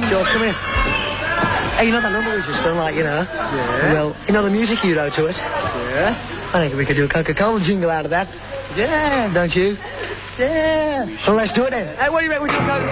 George, come here. Hey, you know that number we just done, like, you know? Yeah. Well, you know the music you wrote to us? Yeah. I think we could do a Coca-Cola jingle out of that. Yeah. Don't you? Yeah. Well, let's do it then. Hey, what do you reckon we do?